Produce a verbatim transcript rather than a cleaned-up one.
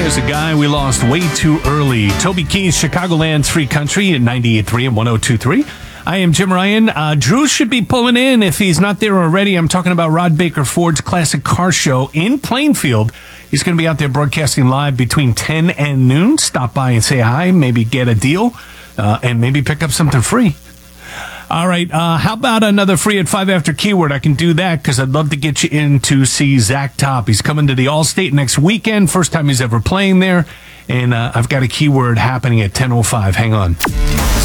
There's a guy we lost way too early. Toby Keith, Chicagoland's Free Country at ninety-eight point three and one oh two point three. I am Jim Ryan. Uh, Drew should be pulling in if he's not there already. I'm talking about Rod Baker Ford's Classic Car Show in Plainfield. He's going to be out there broadcasting live between ten and noon. Stop by and say hi, maybe get a deal, uh, and maybe pick up something free. All right, uh, how about another free at five after keyword? I can do that because I'd love to get you in to see Zach Top. He's coming to the Allstate next weekend, first time he's ever playing there, and uh, I've got a keyword happening at ten oh five. Hang on.